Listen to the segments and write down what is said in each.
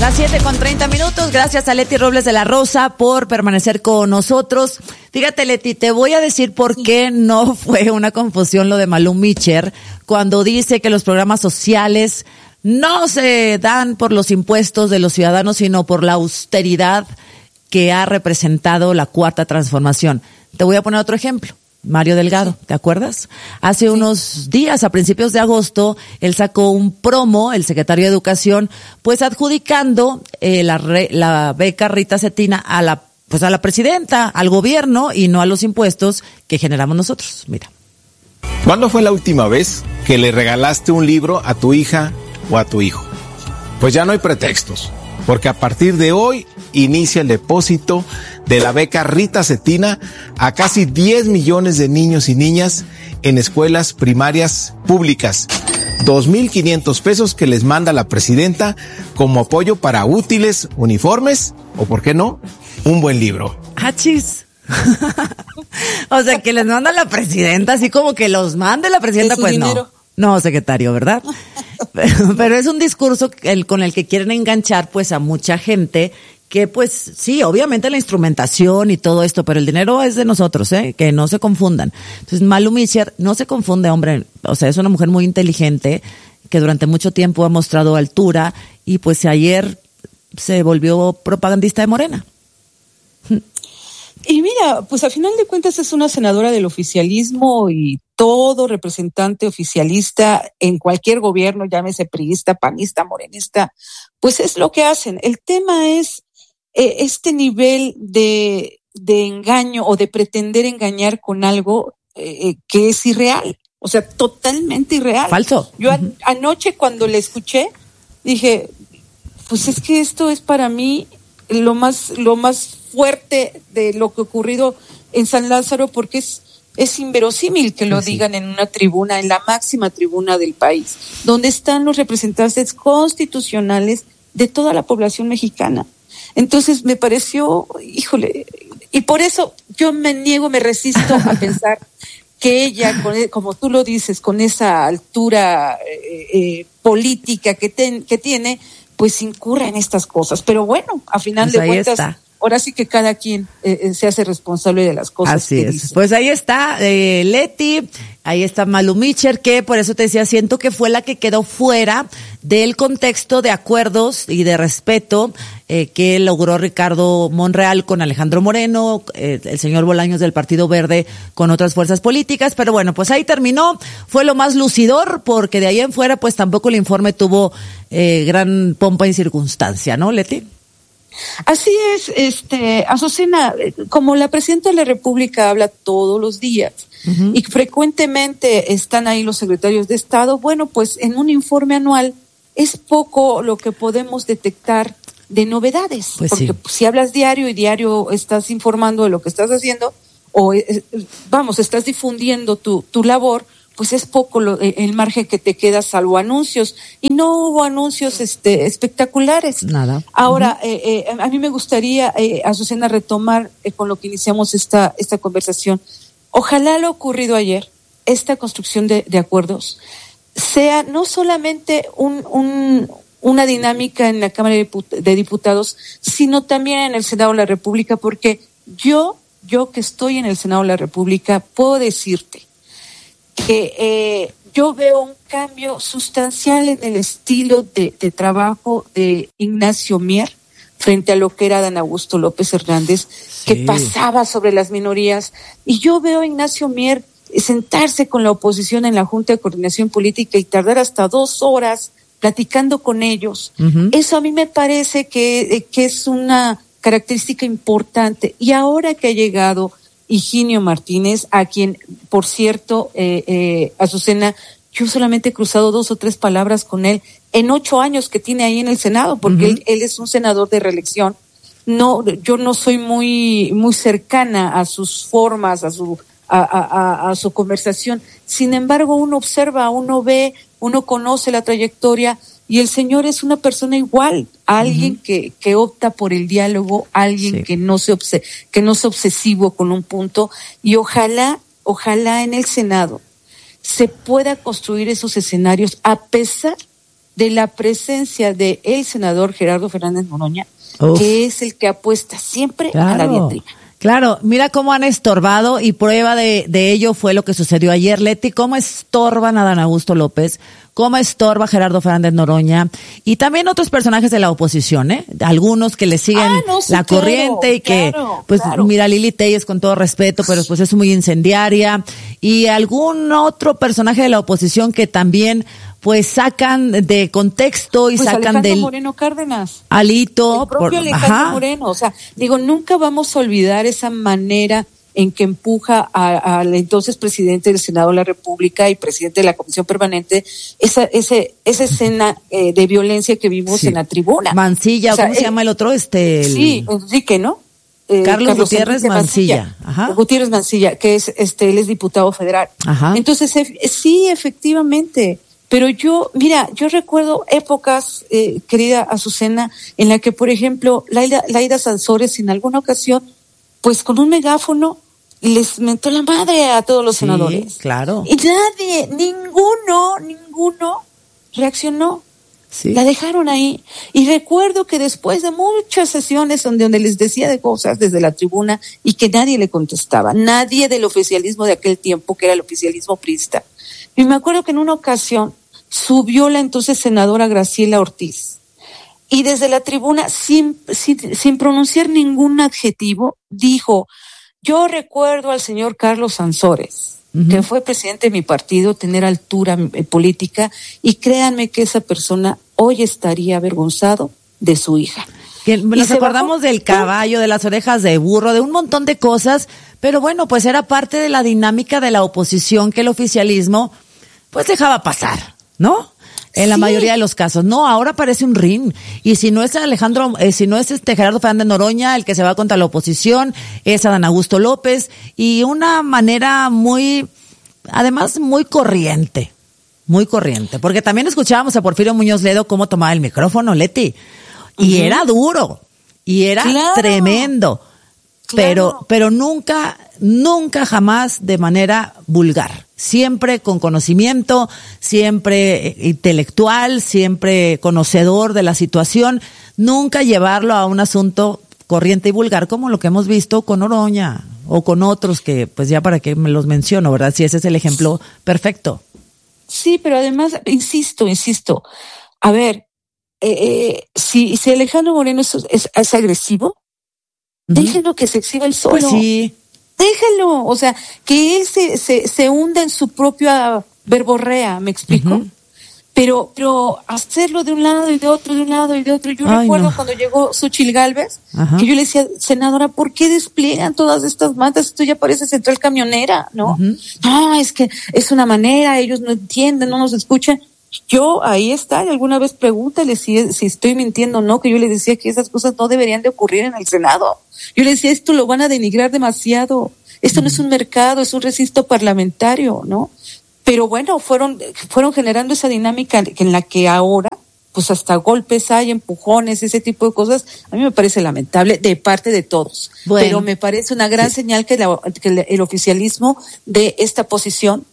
Las 7:30. Gracias a Leti Robles de la Rosa por permanecer con nosotros. Fíjate, Leti, te voy a decir por qué no fue una confusión lo de Malú Micher cuando dice que los programas sociales no se dan por los impuestos de los ciudadanos, sino por la austeridad que ha representado la Cuarta Transformación. Te voy a poner otro ejemplo. Mario Delgado, ¿te acuerdas? Hace unos días, a principios de agosto, él sacó un promo, el secretario de Educación, pues adjudicando la beca Rita Cetina a la presidenta, al gobierno y no a los impuestos que generamos nosotros. Mira. ¿Cuándo fue la última vez que le regalaste un libro a tu hija o a tu hijo? Pues ya no hay pretextos, porque a partir de hoy inicia el depósito de la beca Rita Cetina a casi 10 millones de niños y niñas en escuelas primarias públicas. 2,500 pesos que les manda la presidenta como apoyo para útiles, uniformes o, ¿por qué no?, un buen libro. ¡Achis! O sea, que les manda la presidenta, así como que los mande la presidenta, pues dinero. No, secretario, ¿verdad? Pero es un discurso con el que quieren enganchar pues a mucha gente que pues sí, obviamente la instrumentación y todo esto, pero el dinero es de nosotros, que no se confundan. Entonces, Malú Micher no se confunde, hombre, o sea, es una mujer muy inteligente que durante mucho tiempo ha mostrado altura y pues ayer se volvió propagandista de Morena. Y mira, pues a final de cuentas es una senadora del oficialismo y todo representante oficialista en cualquier gobierno, llámese priista, panista, morenista, pues es lo que hacen. El tema es este nivel de engaño o de pretender engañar con algo que es irreal, o sea, totalmente irreal. Falso. Yo anoche cuando le escuché dije, pues es que esto es para mí lo más fuerte de lo que ha ocurrido en San Lázaro, porque es inverosímil que lo digan en una tribuna, en la máxima tribuna del país, donde están los representantes constitucionales de toda la población mexicana. Entonces me pareció, híjole, y por eso yo me resisto a pensar que ella, como tú lo dices, con esa altura política que tiene, pues incurra en estas cosas. Pero bueno, a final de cuentas, ahora sí que cada quien se hace responsable de las cosas. Así es. Dice. Pues ahí está Leti, ahí está Malú Micher, que por eso te decía, siento que fue la que quedó fuera del contexto de acuerdos y de respeto que logró Ricardo Monreal con Alejandro Moreno, el señor Bolaños del Partido Verde con otras fuerzas políticas, pero bueno, pues ahí terminó, fue lo más lucidor, porque de ahí en fuera pues tampoco el informe tuvo gran pompa y circunstancia, ¿no, Leti? Así es, Azucena, como la presidenta de la República habla todos los días y frecuentemente están ahí los secretarios de Estado, bueno, pues en un informe anual es poco lo que podemos detectar de novedades, pues porque si hablas diario y diario estás informando de lo que estás haciendo o estás difundiendo tu labor, pues es poco el margen que te queda, salvo anuncios, y no hubo anuncios espectaculares. Nada. Ahora, a mí me gustaría, Azucena, retomar con lo que iniciamos esta conversación. Ojalá lo ocurrido ayer, esta construcción de acuerdos, sea no solamente una dinámica en la Cámara de Diputados, sino también en el Senado de la República, porque yo que estoy en el Senado de la República, puedo decirte que yo veo un cambio sustancial en el estilo de trabajo de Ignacio Mier frente a lo que era Dan Augusto López Hernández, que pasaba sobre las minorías, y yo veo a Ignacio Mier sentarse con la oposición en la Junta de Coordinación Política y tardar hasta 2 horas platicando con ellos. Eso a mí me parece que es una característica importante, y ahora que ha llegado Higinio Martínez, a quien, por cierto, Azucena, yo solamente he cruzado 2 o 3 palabras con él en 8 años que tiene ahí en el Senado, porque él es un senador de reelección. No, yo no soy muy cercana a sus formas, a su conversación. Sin embargo, uno observa, uno ve, uno conoce la trayectoria, y el señor es una persona igual, alguien que opta por el diálogo, alguien que no se obsesivo con un punto, y ojalá en el Senado se pueda construir esos escenarios, a pesar de la presencia de el senador Gerardo Fernández Noroña, que es el que apuesta siempre a la diatriba. Claro, mira cómo han estorbado, y prueba de ello fue lo que sucedió ayer, Leti, cómo estorban a Adán Augusto López, cómo estorba a Gerardo Fernández Noroña, y también otros personajes de la oposición, algunos que le siguen la corriente, y que, mira, Lili Telles, con todo respeto, pero pues es muy incendiaria, y algún otro personaje de la oposición que también pues sacan de contexto y sacan Alejandro del Moreno Cárdenas, alito, el propio Alejandro Moreno, o sea, digo, nunca vamos a olvidar esa manera en que empuja al entonces presidente del Senado de la República y presidente de la Comisión Permanente esa escena de violencia que vimos en la tribuna. Mancilla, o sea, ¿cómo se llama el otro? Sí, Enrique, ¿no? Carlos Gutiérrez Mancilla. Ajá. Gutiérrez Mancilla, que es él es diputado federal. Ajá. Entonces, sí, efectivamente. Pero yo recuerdo épocas, querida Azucena, en la que, por ejemplo, Laida Sansores en alguna ocasión, pues con un megáfono, les mentó la madre a todos los senadores. Claro. Y ninguno reaccionó. Sí. La dejaron ahí. Y recuerdo que después de muchas sesiones donde les decía de cosas desde la tribuna y que nadie le contestaba, nadie del oficialismo de aquel tiempo, que era el oficialismo priista. Y me acuerdo que en una ocasión subió la entonces senadora Graciela Ortiz y desde la tribuna, sin pronunciar ningún adjetivo, dijo: yo recuerdo al señor Carlos Sansores, que fue presidente de mi partido, tener altura política, y créanme que esa persona hoy estaría avergonzado de su hija. Nos acordamos del caballo, de las orejas de burro, de un montón de cosas, pero bueno, pues era parte de la dinámica de la oposición que el oficialismo pues dejaba pasar, ¿no? En la mayoría de los casos. No, ahora parece un ring. Y si no es Gerardo Fernández Noroña el que se va contra la oposición, es Adán Augusto López, y una manera además muy corriente, porque también escuchábamos a Porfirio Muñoz Ledo cómo tomaba el micrófono, Leti, y era duro, y era tremendo, pero nunca jamás de manera vulgar. Siempre con conocimiento, siempre intelectual, siempre conocedor de la situación, nunca llevarlo a un asunto corriente y vulgar como lo que hemos visto con Noroña o con otros que, pues ya para qué me los menciono, ¿verdad? Si ese es el ejemplo perfecto. Sí, pero además, insisto, a ver, si Alejandro Moreno es agresivo, déjenlo que se exhiba el solo. Pues sí. Déjalo, o sea, que él se hunda en su propia verborrea, ¿me explico? Pero hacerlo de un lado y de otro, Yo recuerdo cuando llegó Xóchitl Gálvez, que yo le decía: senadora, ¿por qué despliegan todas estas mantas? Esto ya parece central camionera, ¿no? No, es que es una manera, ellos no entienden, no nos escuchan. Yo, ahí está, y alguna vez pregúntale si estoy mintiendo o no, que yo le decía que esas cosas no deberían de ocurrir en el Senado. Yo le decía: esto lo van a denigrar demasiado, esto no es un mercado, es un recinto parlamentario, ¿no? Pero bueno, fueron generando esa dinámica en la que ahora, pues hasta golpes hay, empujones, ese tipo de cosas. A mí me parece lamentable de parte de todos, pero me parece una gran señal que el oficialismo de esta posición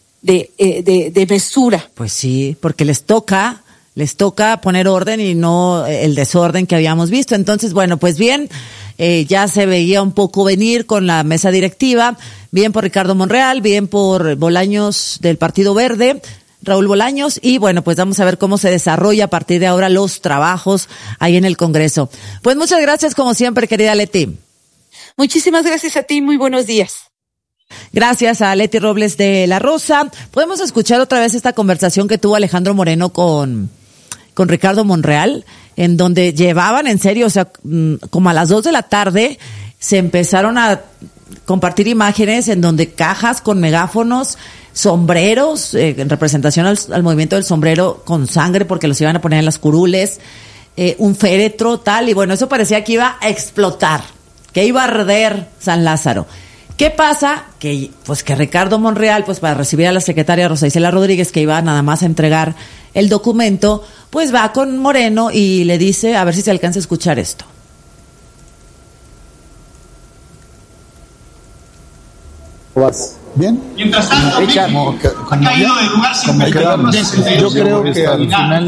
de mesura. Pues sí, porque les toca poner orden y no el desorden que habíamos visto. Entonces, bueno, pues bien, ya se veía un poco venir con la mesa directiva, bien por Ricardo Monreal, bien por Bolaños del Partido Verde, Raúl Bolaños, y bueno, pues vamos a ver cómo se desarrolla a partir de ahora los trabajos ahí en el Congreso. Pues muchas gracias como siempre, querida Leti. Muchísimas gracias a ti, muy buenos días. Gracias a Leti Robles de la Rosa. Podemos escuchar otra vez esta conversación que tuvo Alejandro Moreno con Ricardo Monreal, en donde llevaban en serio, o sea, como a las 2 de la tarde, se empezaron a compartir imágenes en donde cajas con megáfonos, sombreros, en representación al movimiento del sombrero con sangre porque los iban a poner en las curules, un féretro, tal, y bueno, eso parecía que iba a explotar, que iba a arder San Lázaro. ¿Qué pasa? Que Ricardo Monreal, pues para recibir a la secretaria Rosa Isela Rodríguez, que iba nada más a entregar el documento, pues va con Moreno y le dice, a ver si se alcanza a escuchar esto. ¿Vas bien? Mientras tanto, como ha caído de lugar sin yo creo que al final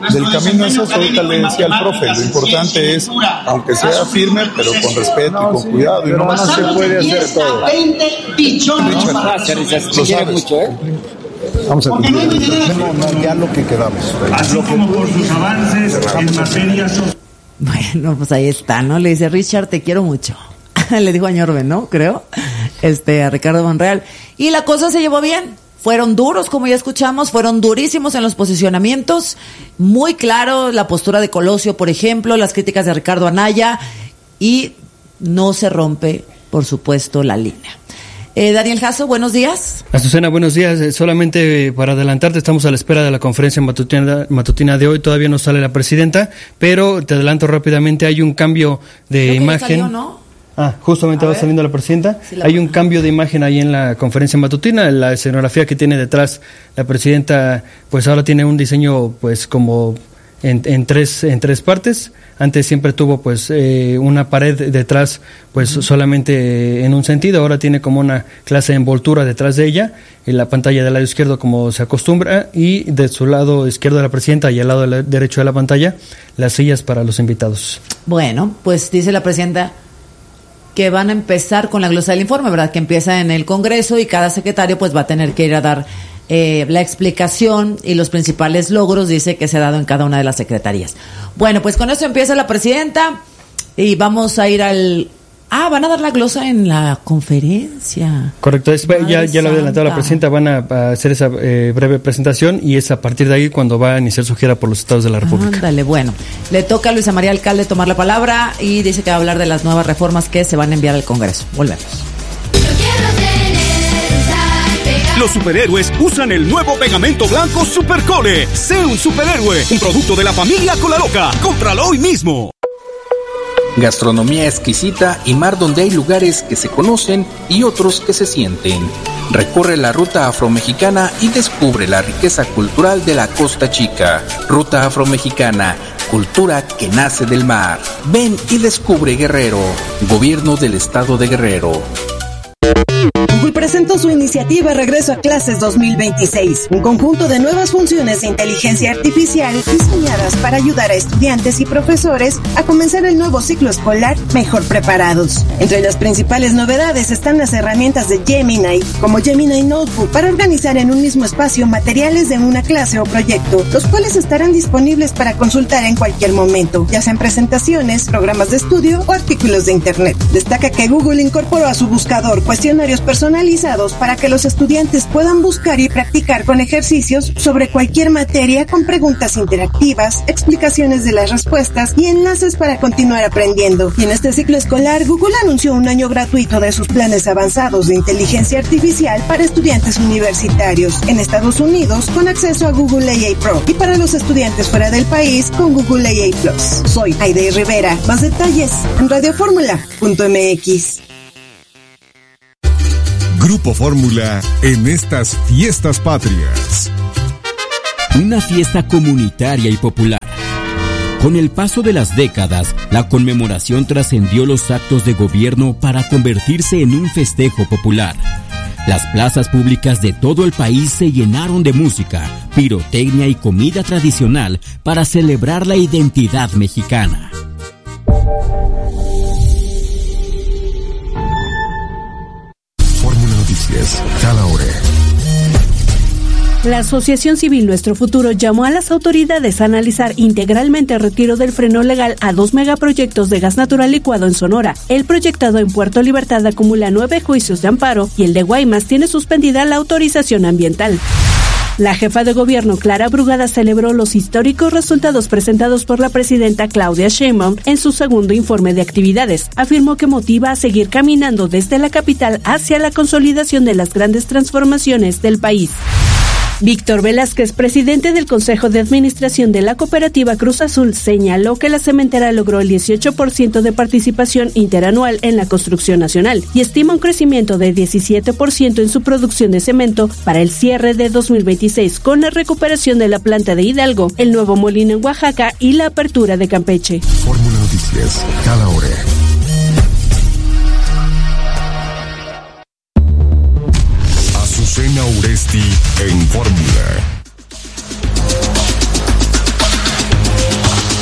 del camino es eso. Ahorita le decía al profe, lo importante es, aunque sea firme, pero con respeto y con cuidado, y no se puede hacer todo. Richard, lo sabes mucho, Vamos a cumplir. No, ya lo que quedamos. Así como por sus avances en materia social. Bueno, pues ahí está, ¿no? Le dice, Richard, te quiero mucho. Le dijo a Ñorbe, ¿no? Creo. A Ricardo Monreal. Y la cosa se llevó bien. Fueron duros, como ya escuchamos, fueron durísimos en los posicionamientos. Muy claro la postura de Colosio, por ejemplo, las críticas de Ricardo Anaya. Y no se rompe, por supuesto, la línea. Daniel Jasso, buenos días. Azucena, buenos días. Solamente para adelantarte, estamos a la espera de la conferencia matutina de hoy. Todavía no sale la presidenta, pero te adelanto rápidamente, hay un cambio de imagen. Salió, ¿no? Justamente va saliendo la presidenta. Sí, hay un cambio de imagen ahí en la conferencia matutina. La escenografía que tiene detrás la presidenta, pues ahora tiene un diseño, pues como en tres partes. Antes siempre tuvo pues una pared detrás, pues solamente en un sentido. Ahora tiene como una clase de envoltura detrás de ella, en la pantalla del lado izquierdo como se acostumbra, y de su lado izquierdo de la presidenta y al lado derecho de la pantalla las sillas para los invitados. Bueno, pues dice la presidenta que van a empezar con la glosa del informe, ¿verdad? Que empieza en el Congreso y cada secretario pues va a tener que ir a dar la explicación y los principales logros, dice, que se ha dado en cada una de las secretarías. Bueno, pues con eso empieza la presidenta y vamos a ir al... van a dar la glosa en la conferencia. Correcto, ya lo ha adelantado la presidenta, van a hacer esa breve presentación y es a partir de ahí cuando va a iniciar su gira por los estados de la República. Ándale, bueno, le toca a Luisa María Alcalde tomar la palabra y dice que va a hablar de las nuevas reformas que se van a enviar al Congreso. Volvemos. Los superhéroes usan el nuevo pegamento blanco Supercole. Sé un superhéroe, un producto de la familia Colaloca. Cómpralo hoy mismo. Gastronomía exquisita y mar donde hay lugares que se conocen y otros que se sienten. Recorre la ruta afromexicana y descubre la riqueza cultural de la Costa Chica. Ruta afromexicana, cultura que nace del mar. Ven y descubre Guerrero. Gobierno del Estado de Guerrero. Google presentó su iniciativa Regreso a Clases 2026, un conjunto de nuevas funciones de inteligencia artificial diseñadas para ayudar a estudiantes y profesores a comenzar el nuevo ciclo escolar mejor preparados. Entre las principales novedades están las herramientas de Gemini, como Gemini Notebook, para organizar en un mismo espacio materiales de una clase o proyecto, los cuales estarán disponibles para consultar en cualquier momento, ya sean presentaciones, programas de estudio o artículos de Internet. Destaca que Google incorporó a su buscador cuestionarios personalizados para que los estudiantes puedan buscar y practicar con ejercicios sobre cualquier materia con preguntas interactivas, explicaciones de las respuestas y enlaces para continuar aprendiendo. Y en este ciclo escolar, Google anunció un año gratuito de sus planes avanzados de inteligencia artificial para estudiantes universitarios en Estados Unidos con acceso a Google AI Pro y para los estudiantes fuera del país con Google AI Plus. Soy Aide Rivera. Más detalles en radioformula.mx. Grupo Fórmula en estas fiestas patrias. Una fiesta comunitaria y popular. Con el paso de las décadas, la conmemoración trascendió los actos de gobierno para convertirse en un festejo popular. Las plazas públicas de todo el país se llenaron de música, pirotecnia y comida tradicional para celebrar la identidad mexicana. Cada hora. La Asociación Civil Nuestro Futuro llamó a las autoridades a analizar integralmente el retiro del freno legal a 2 megaproyectos de gas natural licuado en Sonora. El proyectado en Puerto Libertad acumula 9 juicios de amparo y el de Guaymas tiene suspendida la autorización ambiental. La jefa de gobierno, Clara Brugada, celebró los históricos resultados presentados por la presidenta Claudia Sheinbaum en su segundo informe de actividades. Afirmó que motiva a seguir caminando desde la capital hacia la consolidación de las grandes transformaciones del país. Víctor Velázquez, presidente del Consejo de Administración de la Cooperativa Cruz Azul, señaló que la cementera logró el 18% de participación interanual en la construcción nacional y estima un crecimiento de 17% en su producción de cemento para el cierre de 2026 con la recuperación de la planta de Hidalgo, el nuevo molino en Oaxaca y la apertura de Campeche. Fórmula Noticias, cada hora. Azucena Uresti en Fórmula.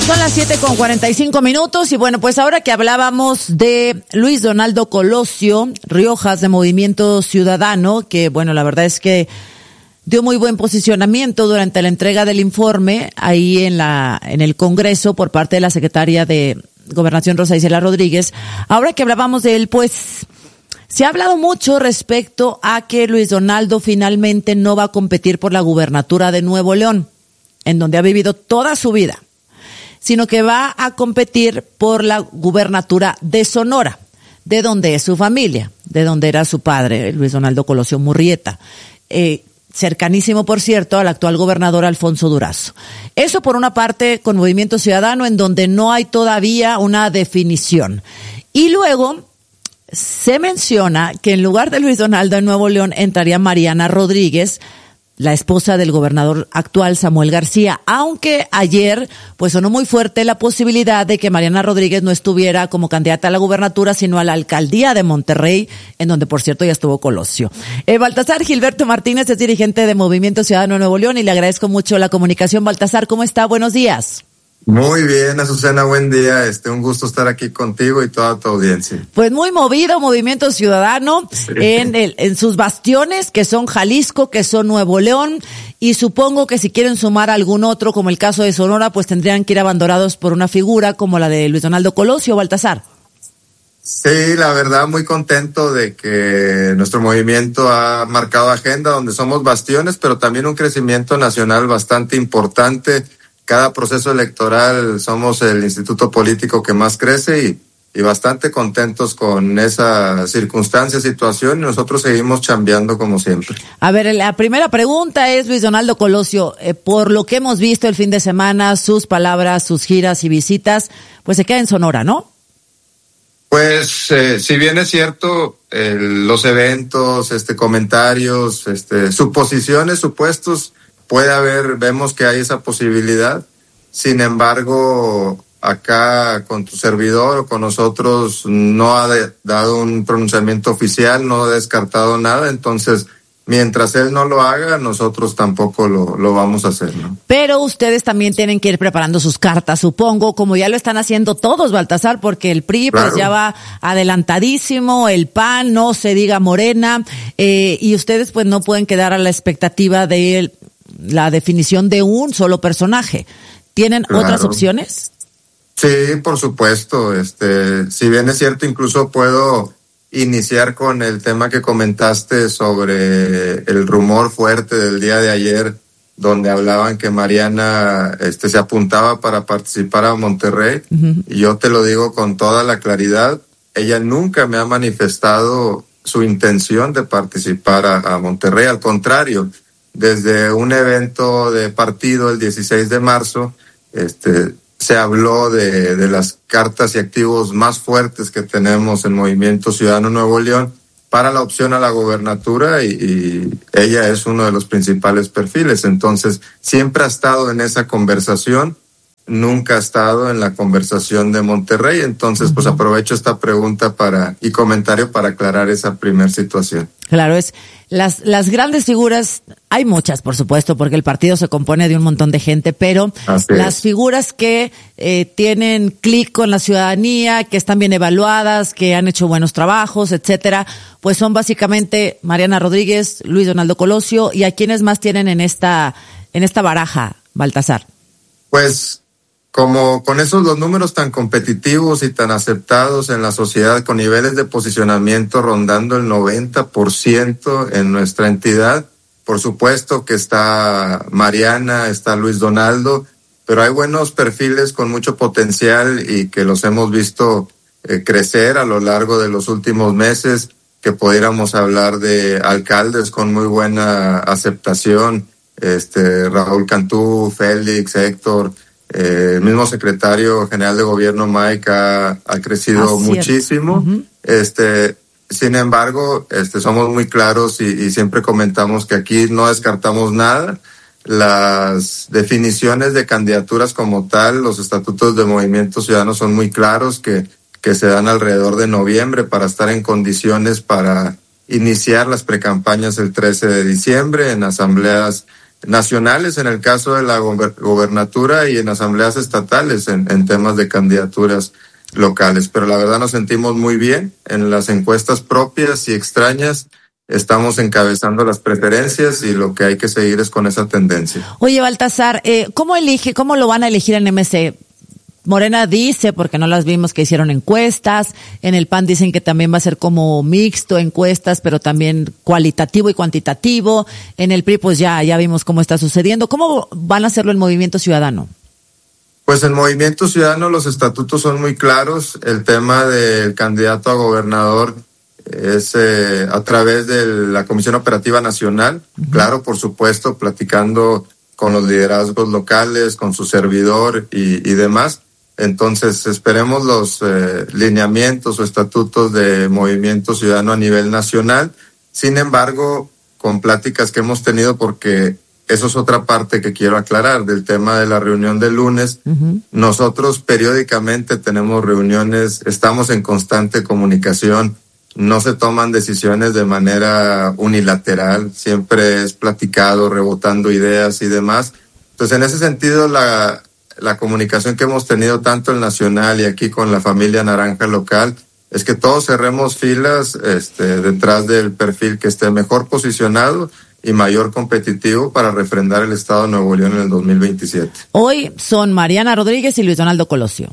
Son las 7:45 y bueno, pues ahora que hablábamos de Luis Donaldo Colosio Riojas de Movimiento Ciudadano, que bueno, la verdad es que dio muy buen posicionamiento durante la entrega del informe ahí en el Congreso por parte de la secretaria de Gobernación Rosa Isela Rodríguez. Ahora que hablábamos de él, pues se ha hablado mucho respecto a que Luis Donaldo finalmente no va a competir por la gubernatura de Nuevo León, en donde ha vivido toda su vida, sino que va a competir por la gubernatura de Sonora, de donde es su familia, de donde era su padre, Luis Donaldo Colosio Murrieta, cercanísimo, por cierto, al actual gobernador Alfonso Durazo. Eso por una parte con Movimiento Ciudadano, en donde no hay todavía una definición. Y luego se menciona que en lugar de Luis Donaldo en Nuevo León entraría Mariana Rodríguez, la esposa del gobernador actual Samuel García, aunque ayer pues sonó muy fuerte la posibilidad de que Mariana Rodríguez no estuviera como candidata a la gubernatura, sino a la alcaldía de Monterrey, en donde por cierto ya estuvo Colosio. Baltasar Gilberto Martínez es dirigente de Movimiento Ciudadano Nuevo León y le agradezco mucho la comunicación. Baltasar, ¿cómo está? Buenos días. Muy bien, Azucena, buen día. Un gusto estar aquí contigo y toda tu audiencia. Pues muy movido Movimiento Ciudadano, sí, en sus bastiones, que son Jalisco, que son Nuevo León, y supongo que si quieren sumar algún otro, como el caso de Sonora, pues tendrían que ir abandonados por una figura como la de Luis Donaldo Colosio, Baltasar. Sí, la verdad, muy contento de que nuestro movimiento ha marcado agenda, donde somos bastiones, pero también un crecimiento nacional bastante importante. Cada proceso electoral somos el instituto político que más crece y bastante contentos con esa circunstancia, situación, y nosotros seguimos chambeando como siempre. A ver, la primera pregunta es, Luis Donaldo Colosio, por lo que hemos visto el fin de semana, sus palabras, sus giras y visitas, pues se queda en Sonora, ¿no? Pues, si bien es cierto, los eventos, comentarios, suposiciones, supuestos, puede haber, vemos que hay esa posibilidad. Sin embargo, acá con tu servidor o con nosotros no ha dado un pronunciamiento oficial, no ha descartado nada. Entonces, mientras él no lo haga, nosotros tampoco lo vamos a hacer, ¿no? Pero ustedes también tienen que ir preparando sus cartas, supongo, como ya lo están haciendo todos, Baltasar, porque el PRI pues ya va adelantadísimo, el PAN, no se diga Morena, y ustedes pues no pueden quedar a la expectativa de la definición de un solo personaje. ¿Tienen otras opciones? Sí, por supuesto. Si bien es cierto, incluso puedo iniciar con el tema que comentaste sobre el rumor fuerte del día de ayer, donde hablaban que Mariana se apuntaba para participar a Monterrey. Uh-huh. Y yo te lo digo con toda la claridad, ella nunca me ha manifestado su intención de participar a Monterrey. Al contrario, desde un evento de partido el 16 de marzo, se habló de las cartas y activos más fuertes que tenemos en Movimiento Ciudadano Nuevo León para la opción a la gobernatura y ella es uno de los principales perfiles. Entonces, siempre ha estado en esa conversación, nunca ha estado en la conversación de Monterrey. Entonces, pues aprovecho esta pregunta y comentario para aclarar esa primera situación. Claro, las grandes figuras, hay muchas, por supuesto, porque el partido se compone de un montón de gente, pero las figuras que tienen clic con la ciudadanía, que están bien evaluadas, que han hecho buenos trabajos, etcétera, pues son básicamente Mariana Rodríguez, Luis Donaldo Colosio, y a quienes más tienen en esta baraja, Baltasar. Pues como con esos los números tan competitivos y tan aceptados en la sociedad, con niveles de posicionamiento rondando el 90% en nuestra entidad, por supuesto que está Mariana, está Luis Donaldo, pero hay buenos perfiles con mucho potencial y que los hemos visto crecer a lo largo de los últimos meses, que pudiéramos hablar de alcaldes con muy buena aceptación, Raúl Cantú, Félix, Héctor, el mismo secretario general de gobierno, Mike, ha crecido muchísimo. Uh-huh. Sin embargo, somos muy claros y siempre comentamos que aquí no descartamos nada. Las definiciones de candidaturas como tal, los estatutos de Movimiento Ciudadano son muy claros que se dan alrededor de noviembre para estar en condiciones para iniciar las precampañas el 13 de diciembre en asambleas nacionales en el caso de la gobernatura y en asambleas estatales en temas de candidaturas locales. Pero la verdad nos sentimos muy bien en las encuestas propias y extrañas. Estamos encabezando las preferencias y lo que hay que seguir es con esa tendencia. Oye, Baltasar, ¿cómo lo van a elegir en MC? Morena dice, porque no las vimos, que hicieron encuestas. En el PAN dicen que también va a ser como mixto encuestas, pero también cualitativo y cuantitativo. En el PRI, pues ya vimos cómo está sucediendo. ¿Cómo van a hacerlo el Movimiento Ciudadano? Pues en Movimiento Ciudadano los estatutos son muy claros. El tema del candidato a gobernador es a través de la Comisión Operativa Nacional. Claro, por supuesto, platicando con los liderazgos locales, con su servidor y demás. Entonces, esperemos los lineamientos o estatutos de Movimiento Ciudadano a nivel nacional. Sin embargo, con pláticas que hemos tenido, porque eso es otra parte que quiero aclarar del tema de la reunión del lunes. Nosotros periódicamente tenemos reuniones, estamos en constante comunicación, no se toman decisiones de manera unilateral, siempre es platicado, rebotando ideas y demás. Entonces, en ese sentido, la comunicación que hemos tenido tanto en Nacional y aquí con la familia Naranja local es que todos cerremos filas detrás del perfil que esté mejor posicionado y mayor competitivo para refrendar el Estado de Nuevo León en el 2027. Hoy son Mariana Rodríguez y Luis Donaldo Colosio.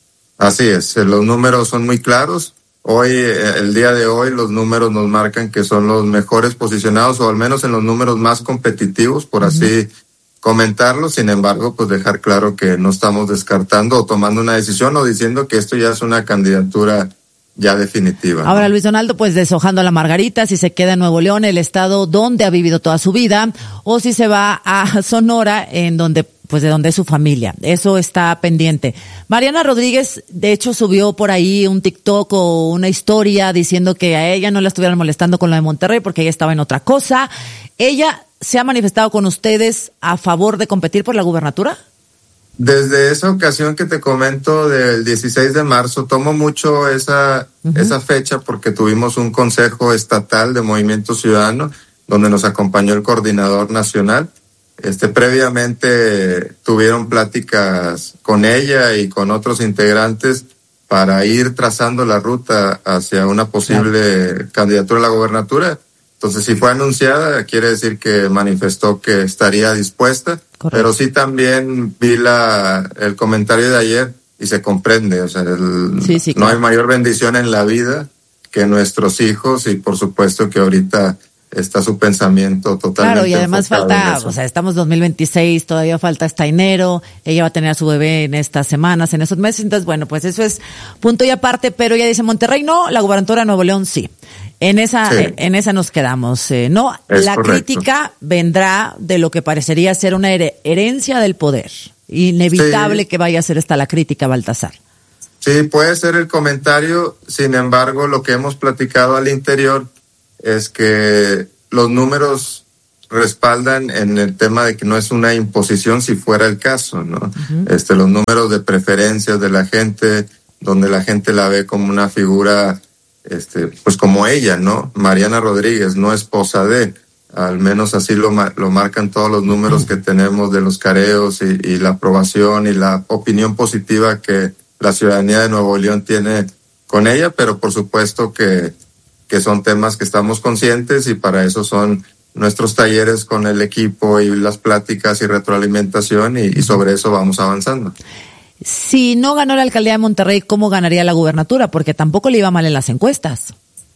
Así es, los números son muy claros. Hoy, el día de hoy, los números nos marcan que son los mejores posicionados, o al menos en los números más competitivos, por así comentarlo. Sin embargo, pues dejar claro que no estamos descartando o tomando una decisión o diciendo que esto ya es una candidatura ya definitiva. Ahora, Luis Donaldo, pues deshojando la margarita, si se queda en Nuevo León, el estado donde ha vivido toda su vida, o si se va a Sonora, en donde pues de donde es su familia. Eso está pendiente. Mariana Rodríguez, de hecho, subió por ahí un TikTok o una historia diciendo que a ella no la estuvieran molestando con lo de Monterrey porque ella estaba en otra cosa. ¿Ella se ha manifestado con ustedes a favor de competir por la gubernatura? Desde esa ocasión que te comento del 16 de marzo, tomo mucho esa fecha porque tuvimos un consejo estatal de Movimiento Ciudadano donde nos acompañó el coordinador nacional. Previamente tuvieron pláticas con ella y con otros integrantes para ir trazando la ruta hacia una posible candidatura a la gobernatura. Entonces, si fue anunciada, quiere decir que manifestó que estaría dispuesta. Correcto. Pero sí también vi el comentario de ayer y se comprende. O sea, no hay mayor bendición en la vida que nuestros hijos, y por supuesto que ahorita está su pensamiento totalmente. Claro, y además falta, o sea, estamos 2026, todavía falta hasta enero, ella va a tener a su bebé en estas semanas, en esos meses, entonces bueno, pues eso es punto y aparte, pero ella dice Monterrey no, la gubernatura de Nuevo León sí. En esa nos quedamos, ¿no? La correcto. Crítica vendrá de lo que parecería ser una herencia del poder. Inevitable que vaya a ser esta la crítica, Baltasar. Sí, puede ser el comentario, sin embargo, lo que hemos platicado al interior es que los números respaldan en el tema de que no es una imposición si fuera el caso, ¿no? Los números de preferencias de la gente, donde la gente la ve como una figura, pues como ella, ¿no? Mariana Rodríguez, no esposa de, al menos así lo marcan todos los números que tenemos de los careos y la aprobación y la opinión positiva que la ciudadanía de Nuevo León tiene con ella, pero por supuesto que son temas que estamos conscientes y para eso son nuestros talleres con el equipo y las pláticas y retroalimentación y sobre eso vamos avanzando. Si no ganó la alcaldía de Monterrey, ¿cómo ganaría la gubernatura? Porque tampoco le iba mal en las encuestas.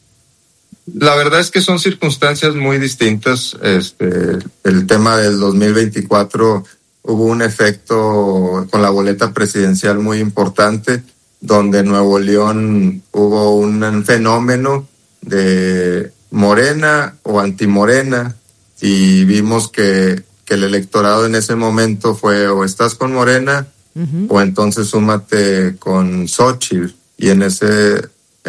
La verdad es que son circunstancias muy distintas. El tema del 2024 hubo un efecto con la boleta presidencial muy importante, donde en Nuevo León hubo un fenómeno de Morena o antimorena y vimos que el electorado en ese momento fue o estás con Morena o entonces súmate con Xóchitl, y en ese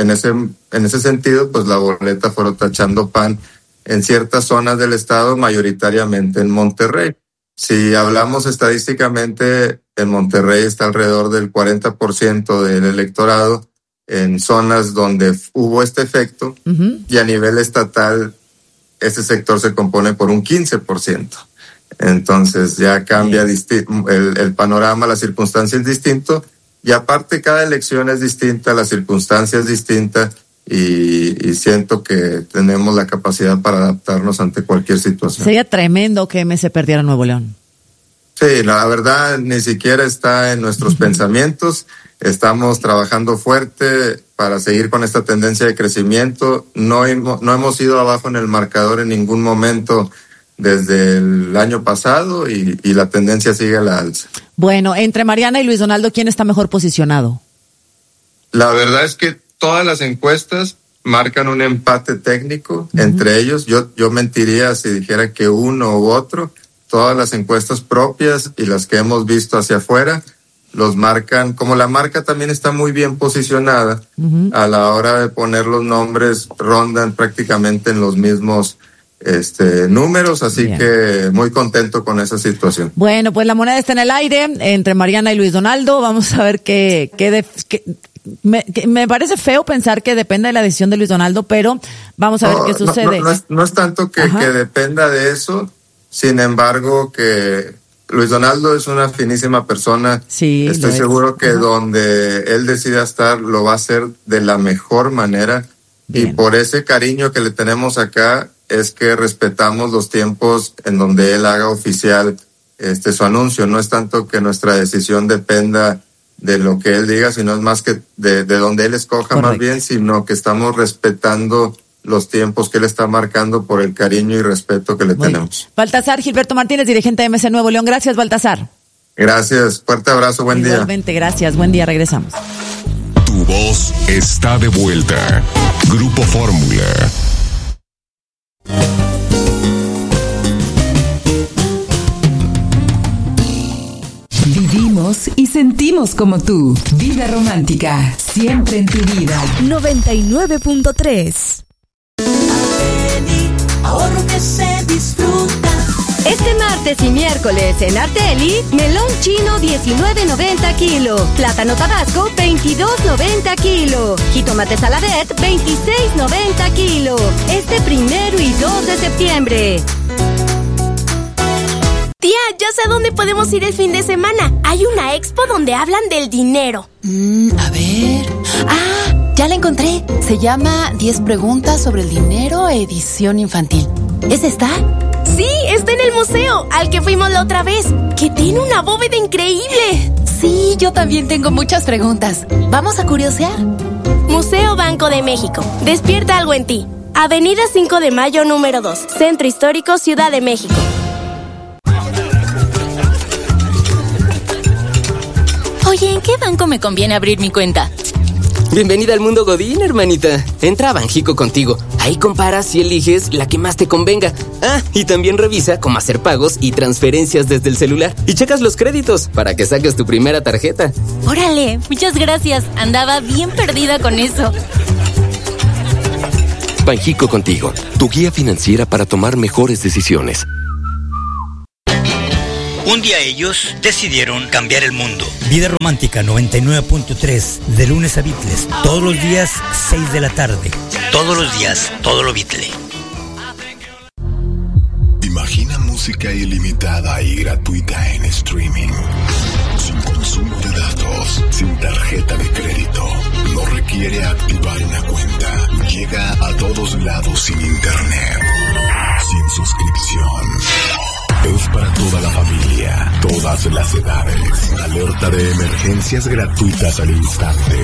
sentido pues la boleta fue tachando PAN en ciertas zonas del estado, mayoritariamente en Monterrey. Si hablamos estadísticamente, en Monterrey está alrededor del 40% del electorado en zonas donde hubo este efecto, y a nivel estatal ese sector se compone por un 15%. Entonces ya cambia el panorama, la circunstancia es distinto, y aparte cada elección es distinta, la circunstancia es distinta, y siento que tenemos la capacidad para adaptarnos ante cualquier situación. Sería tremendo que MC perdiera Nuevo León. Sí, la verdad ni siquiera está en nuestros pensamientos. Estamos trabajando fuerte para seguir con esta tendencia de crecimiento. No hemos ido abajo en el marcador en ningún momento desde el año pasado, y la tendencia sigue a la alza. Bueno, entre Mariana y Luis Donaldo, ¿quién está mejor posicionado? La verdad es que todas las encuestas marcan un empate técnico entre ellos. Yo mentiría si dijera que uno u otro. Todas las encuestas propias y las que hemos visto hacia afuera los marcan, como la marca también está muy bien posicionada, a la hora de poner los nombres rondan prácticamente en los mismos números, así bien. Que muy contento con esa situación. Bueno, pues la moneda está en el aire entre Mariana y Luis Donaldo. Vamos a ver me parece feo pensar que depende de la decisión de Luis Donaldo, pero vamos a ver qué sucede. No es tanto que dependa de eso, sin embargo que Luis Donaldo es una finísima persona. Sí, estoy seguro que donde él decida estar lo va a hacer de la mejor manera. Bien. Y por ese cariño que le tenemos acá es que respetamos los tiempos en donde él haga oficial su anuncio. No es tanto que nuestra decisión dependa de lo que él diga, sino es más que de donde él escoja. Correcto. Más bien, sino que estamos respetando los tiempos que él está marcando por el cariño y respeto que le tenemos. Baltasar Gilberto Martínez, dirigente de MC Nuevo León. Gracias, Baltasar. Gracias, fuerte abrazo, buen día. Igualmente, gracias, buen día, regresamos. Tu voz está de vuelta. Grupo Fórmula. Vivimos y sentimos como tú. Vida romántica, siempre en tu vida. 99.3. Ahorro que se disfruta. Este martes y miércoles en Arteli, melón chino 19.90 kilo, plátano tabasco 22.90 kilo, jitomate saladet 26.90 kilo. Este 1 y 2 de septiembre. Tía, ya sé a dónde podemos ir el fin de semana. Hay una expo donde hablan del dinero. A ver. Ya la encontré. Se llama 10 preguntas sobre el dinero, edición infantil. ¿Es esta? Sí, está en el museo, al que fuimos la otra vez, que tiene una bóveda increíble. Sí, yo también tengo muchas preguntas. ¿Vamos a curiosear? Museo Banco de México. Despierta algo en ti. Avenida 5 de Mayo, número 2. Centro Histórico, Ciudad de México. Oye, ¿en qué banco me conviene abrir mi cuenta? Bienvenida al mundo Godín, hermanita. Entra a Banjico Contigo. Ahí comparas y eliges la que más te convenga. Y también revisa cómo hacer pagos y transferencias desde el celular. Y checas los créditos para que saques tu primera tarjeta. Órale, muchas gracias. Andaba bien perdida con eso. Banjico Contigo, tu guía financiera para tomar mejores decisiones. Un día ellos decidieron cambiar el mundo. Vida Romántica 99.3, de lunes a Beatles. Todos los días, 6 de la tarde. Todos los días, todo lo Beatle. Imagina música ilimitada y gratuita en streaming. Sin consumo de datos, sin tarjeta de crédito. No requiere activar una cuenta. Llega a todos lados sin internet. Sin suscripción. Es para toda la familia, todas las edades. Alerta de emergencias gratuitas al instante.